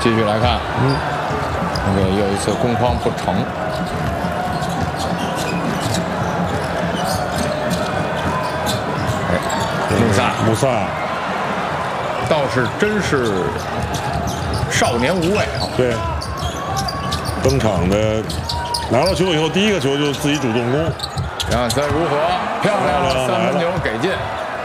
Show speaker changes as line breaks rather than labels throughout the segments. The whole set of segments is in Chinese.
继续来看，那个又一次攻框不成。
穆萨
倒是真是少年无畏啊！
对，登场的拿到球以后，第一个球就自己主动攻。
看这如何？漂亮的三分球给进。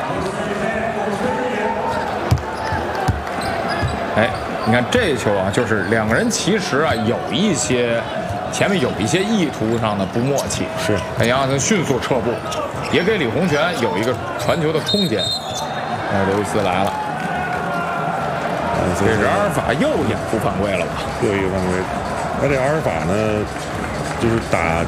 哎，你看这球啊，就是两个人其实啊有一些前面有一些意图上的不默契。
是，
杨亚森迅速撤步，也给李洪权有一个传球的空间。刘易斯来了，这是阿尔法又掩护犯规了吧？
又一个犯规。他这阿尔法呢，就是打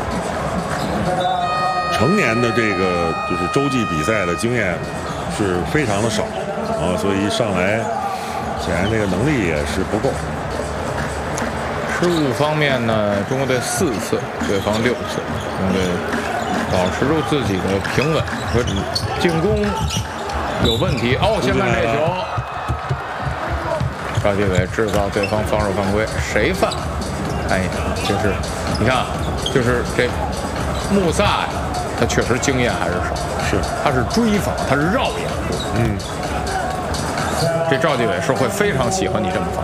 成年的这个就是洲际比赛的经验是非常的少啊，所以一上来显然这个能力也是不够。
失误方面呢，中国队4次，对方6次，中国队保持住自己的平稳和进攻有问题。哦，先看这球，赵继伟制造对方防守犯规，谁犯？看一眼，就是你看，就是这穆萨呀，他确实经验还是少，
是，
他是追防，他是绕掩护。这赵继伟是会非常喜欢你这么防。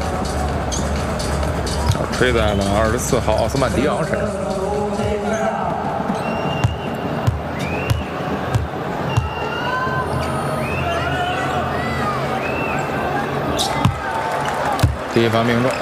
吹在了24号奥斯曼迪昂身上。第一发命中。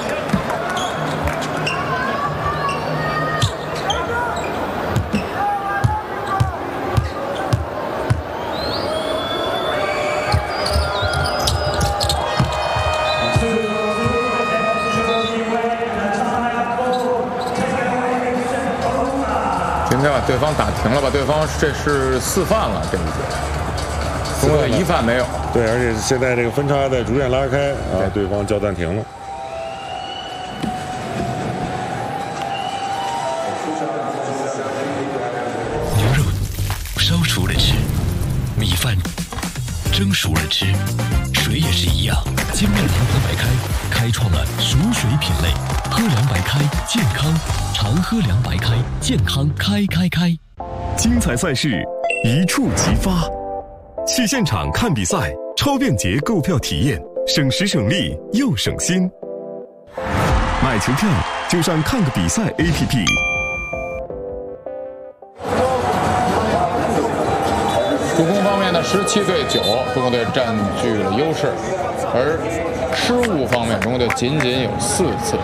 应该把对方打停了吧？对方这是4犯了，这一节。中国队1犯没有。
对，而且现在这个分差在逐渐拉开啊，对方叫暂停了。
牛肉烧熟了吃，米饭蒸熟了吃，水也是一样。金麦郎喝白开开创了熟水品类，喝凉白开健康，常喝凉白开健康开。
精彩赛事一触即发，去现场看比赛，超便捷购票体验，省时省力又省心。买球票就上看个比赛 APP。
助攻方面的17对9，中国队占据了优势，而失误方面，中国队仅有4次。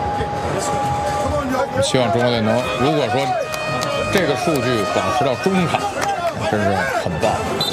希望中国队能，如果说这个数据保持到中场，真是很棒。